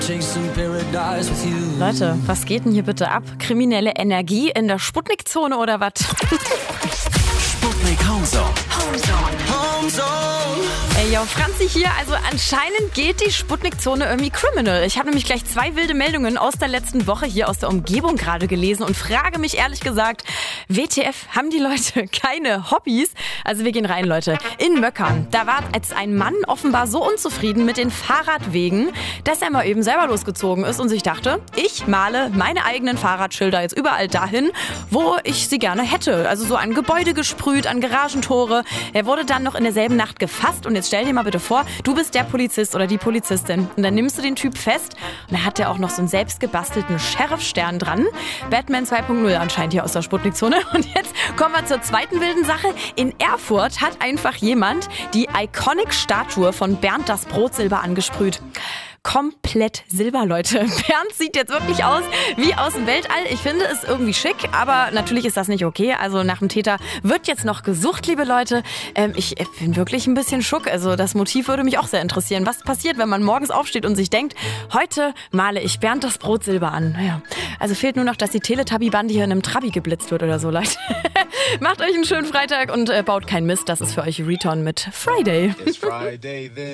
Leute, was geht denn hier bitte ab? Kriminelle Energie in der Sputnik-Zone oder was? Sputnik Homezone. Ey, yo, Franzi hier. Also anscheinend geht die Sputnik-Zone irgendwie criminal. Ich habe nämlich gleich 2 wilde Meldungen aus der letzten Woche hier aus der Umgebung gerade gelesen und frage mich ehrlich gesagt, WTF, haben die Leute keine Hobbys? Also wir gehen rein, Leute. In Möckern, da war jetzt ein Mann offenbar so unzufrieden mit den Fahrradwegen, dass er mal eben selber losgezogen ist und sich dachte, ich male meine eigenen Fahrradschilder jetzt überall dahin, wo ich sie gerne hätte. Also so an Gebäude gesprüht, an Garagentore. Er wurde dann noch in derselben Nacht gefasst und jetzt stell dir mal bitte vor, du bist der Polizist oder die Polizistin und dann nimmst du den Typ fest und da hat der auch noch so einen selbst gebastelten Sheriff-Stern dran. Batman 2.0 anscheinend hier aus der Sputnik-Zone. Und jetzt kommen wir zur zweiten wilden Sache. In Erfurt hat einfach jemand die Iconic-Statue von Bernd das Brotsilber angesprüht. Komplett Silber, Leute. Bernd sieht jetzt wirklich aus wie aus dem Weltall. Ich finde es irgendwie schick, aber natürlich ist das nicht okay. Also nach dem Täter wird jetzt noch gesucht, liebe Leute. Ich bin wirklich ein bisschen schock. Also das Motiv würde mich auch sehr interessieren. Was passiert, wenn man morgens aufsteht und sich denkt, heute male ich Bernd das Brotsilber an? Naja, also fehlt nur noch, dass die Teletubby-Bande hier in einem Trabi geblitzt wird oder so, Leute. Macht euch einen schönen Freitag und baut keinen Mist. Das ist für euch Return mit Friday.